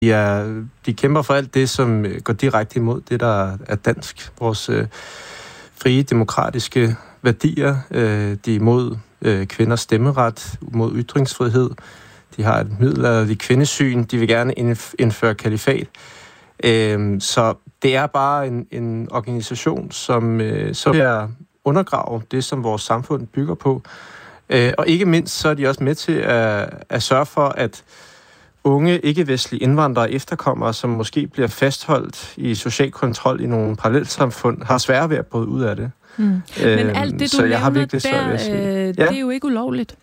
De kæmper for alt det, som går direkte imod det, der er dansk. Vores frie, demokratiske værdier. De er imod kvinders stemmeret, mod ytringsfrihed. De har et middelalderligt kvindesyn. De vil gerne indføre kalifat. Så det er bare en organisation, som vil undergrave det, som vores samfund bygger på. Og ikke mindst så er de også med til at sørge for, at unge ikke-vestlige indvandrere og efterkommere, som måske bliver fastholdt i social kontrol i nogle parallelsamfund, har svært ved at bryde ud af det. Men alt det, du nævner der, det er jo ikke ulovligt.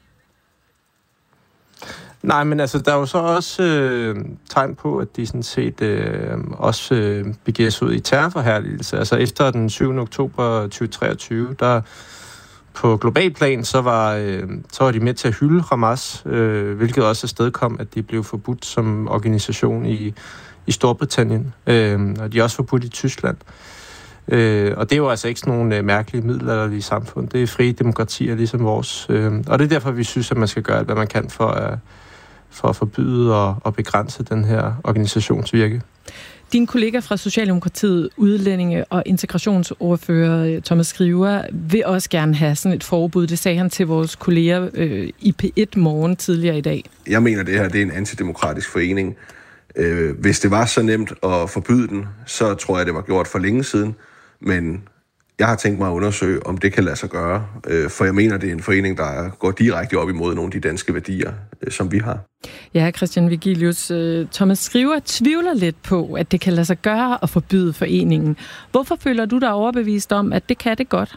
Nej, men altså, der er jo så også tegn på, at de sådan set også begiver sig ud i terrorforherligelse. Altså efter den 7. oktober 2023, der på global plan, så var de med til at hylde Hamas, hvilket også afstedkom, at de blev forbudt som organisation i Storbritannien. Og de er også forbudt i Tyskland. Og det er jo altså ikke sådan nogle mærkelige middelalderlige samfund. Det er frie demokratier ligesom vores. Og det er derfor, vi synes, at man skal gøre alt, hvad man kan for at forbyde og begrænse den her organisationsvirke. Din kollega fra Socialdemokratiet, udlændinge- og integrationsordfører Thomas Skriver, vil også gerne have sådan et forbud. Det sagde han til vores kolleger i P1 Morgen tidligere i dag. Jeg mener, det her det er en antidemokratisk forening. Hvis det var så nemt at forbyde den, så tror jeg, det var gjort for længe siden. Men jeg har tænkt mig at undersøge, om det kan lade sig gøre. For jeg mener, det er en forening, der går direkte op imod nogle af de danske værdier, som vi har. Ja, Christian Vigilius. Thomas Skriver tvivler lidt på, at det kan lade sig gøre at forbyde foreningen. Hvorfor føler du dig overbevist om, at det kan det godt?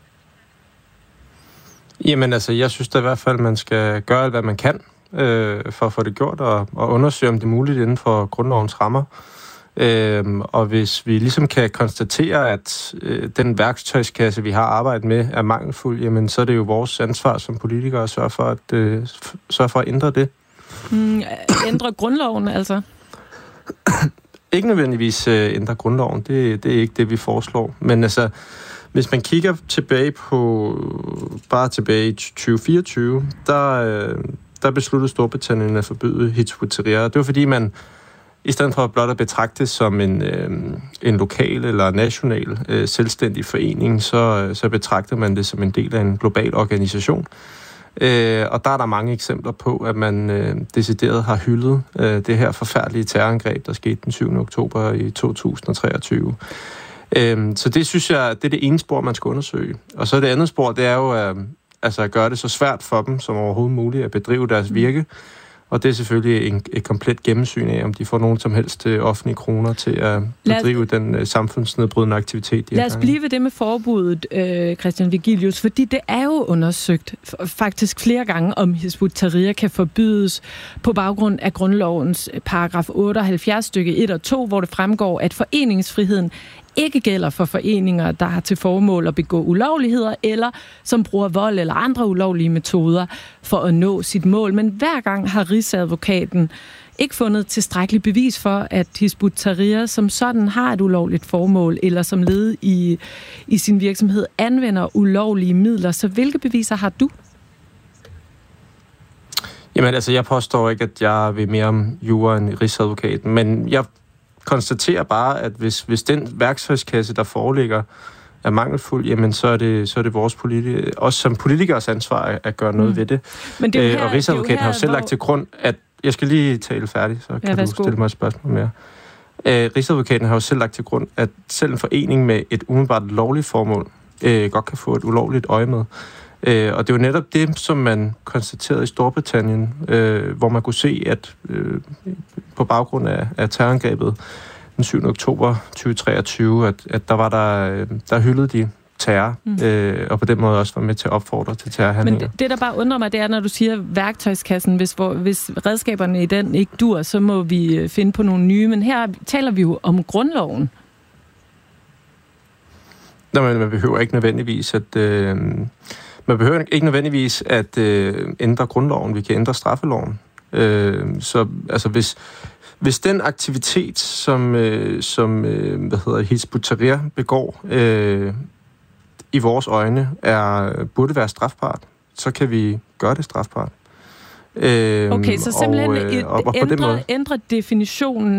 Jamen altså, jeg synes da i hvert fald, at man skal gøre alt, hvad man kan for at få det gjort, og undersøge, om det er muligt inden for grundlovens rammer. Og hvis vi ligesom kan konstatere, at den værktøjskasse, vi har arbejdet med, er mangelfuld, jamen så er det jo vores ansvar som politikere at sørge for at ændre det. Ændre grundloven, altså? Ikke nødvendigvis ændre grundloven. Det er ikke det, vi foreslår. Men altså, hvis man kigger tilbage i 2024, der besluttede Storbritannien at forbyde Hizb ut-Tahrir. Det var fordi, man i stedet for blot at betragte som en lokal eller national selvstændig forening, så betragter man det som en del af en global organisation. Og der er der mange eksempler på, at man decideret har hyldet det her forfærdelige terrorangreb, der skete den 7. oktober i 2023. Så det synes jeg, det er det ene spor, man skal undersøge. Og så det andet spor, det er jo at gøre det så svært for dem som overhovedet muligt at bedrive deres virke. Og det er selvfølgelig et komplet gennemsyn af, om de får nogen som helst offentlige kroner til at bedrive den samfundsnedbrydende aktivitet. Lad os blive ved det med forbuddet, Christian Vigilius, fordi det er jo undersøgt faktisk flere gange, om Hizb ut-Tahrir kan forbydes på baggrund af grundlovens paragraf 78 stykke 1 og 2, hvor det fremgår, at foreningsfriheden ikke gælder for foreninger, der har til formål at begå ulovligheder, eller som bruger vold eller andre ulovlige metoder for at nå sit mål. Men hver gang har Rigsadvokaten ikke fundet tilstrækkeligt bevis for, at Hizb ut-Tahrir som sådan har et ulovligt formål, eller som led i sin virksomhed anvender ulovlige midler. Så hvilke beviser har du? Jamen altså, jeg påstår ikke, at jeg ved mere om jura end Rigsadvokaten, men jeg konstaterer bare, at hvis den værktøjskasse, der foreligger, er mangelfuld, jamen så er det vores også som politikers ansvar at gøre noget ved det. Men det her, og Rigsadvokaten har jo selv lagt til grund, at jeg skal lige tale færdig, så kan du stille mig et spørgsmål mere. Rigsadvokaten har jo selv lagt til grund, at selv en forening med et umiddelbart lovligt formål godt kan få et ulovligt øje med. Og det er jo netop det, som man konstaterede i Storbritannien, hvor man kunne se, at på baggrund af terrorangrebet den 7. oktober 2023, at der hyldede de terror, og på den måde også var med til at opfordre til terrorhandlinger. Men det, der bare undrer mig, det er, når du siger værktøjskassen, hvis redskaberne i den ikke dur, så må vi finde på nogle nye. Men her taler vi jo om grundloven. Nå, men man behøver ikke nødvendigvis at ændre grundloven. Vi kan ændre straffeloven. Så altså hvis den aktivitet, som Hizb ut-Tahrir begår i vores øjne, burde være strafbart, så kan vi gøre det strafbart. Okay, så simpelthen ændre definitionen